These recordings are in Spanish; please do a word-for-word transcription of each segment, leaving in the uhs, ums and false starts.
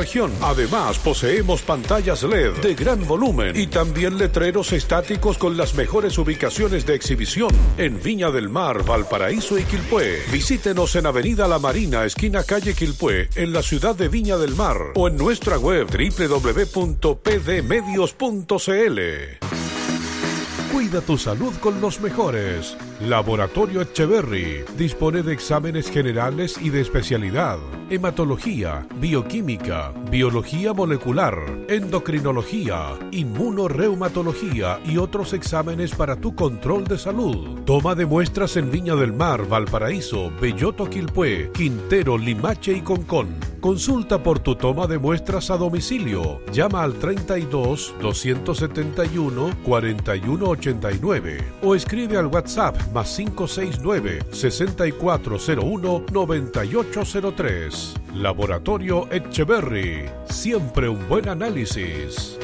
región. Además, poseemos pantallas L E D de gran volumen y también letreros estáticos con las mejores ubicaciones de exhibición en Viña del Mar, Valparaíso y Quilpué. Visítenos en Avenida La Marina, esquina calle Quilpué, en la ciudad de Viña del Mar, o en nuestra web doble u doble u doble u punto p d medios punto c l. Cuida tu salud con los mejores. Laboratorio Etcheverry dispone de exámenes generales y de especialidad: hematología, bioquímica, biología molecular, endocrinología, inmunorreumatología y otros exámenes para tu control de salud. Toma de muestras en Viña del Mar, Valparaíso, Belloto, Quilpué, Quintero, Limache y Concón. Consulta por tu toma de muestras a domicilio. Llama al treinta y dos, doscientos setenta y uno, cuarenta y uno ochenta y nueve o escribe al WhatsApp más cinco seis nueve, sesenta y cuatro cero uno, noventa y ocho cero tres. Laboratorio Etcheverry. Siempre un buen análisis.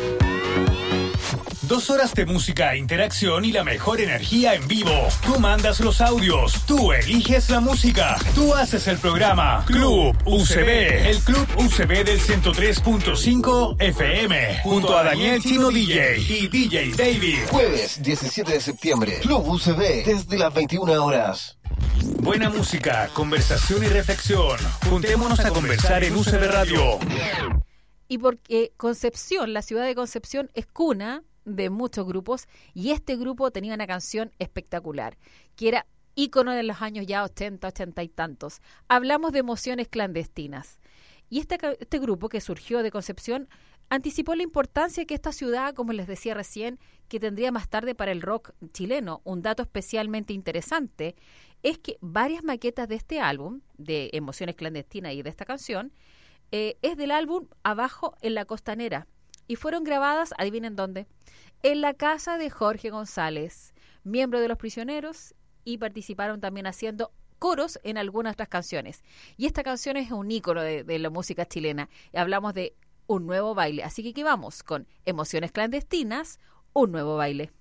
Dos horas de música, interacción y la mejor energía en vivo. Tú mandas los audios, tú eliges la música, tú haces el programa. Club U C B, el Club U C B del ciento tres punto cinco F M, junto a Daniel Chino D J y D J David. Jueves diecisiete de septiembre, Club U C B, desde las veintiuna horas. Buena música, conversación y reflexión. Juntémonos a conversar en U C B Radio. Y porque Concepción, la ciudad de Concepción, es cuna de muchos grupos, y este grupo tenía una canción espectacular, que era ícono de los años ya ochenta, ochenta y tantos. Hablamos de Emociones Clandestinas. Y este, este grupo que surgió de Concepción anticipó la importancia que esta ciudad, como les decía recién, que tendría más tarde para el rock chileno. Un dato especialmente interesante es que varias maquetas de este álbum, de Emociones Clandestinas y de esta canción, eh, es del álbum Abajo en la Costanera, y fueron grabadas, adivinen dónde, en la casa de Jorge González, miembro de Los Prisioneros, y participaron también haciendo coros en algunas otras canciones. Y esta canción es un ícono de, de la música chilena. Hablamos de Un Nuevo Baile. Así que aquí vamos con Emociones Clandestinas, Un Nuevo Baile.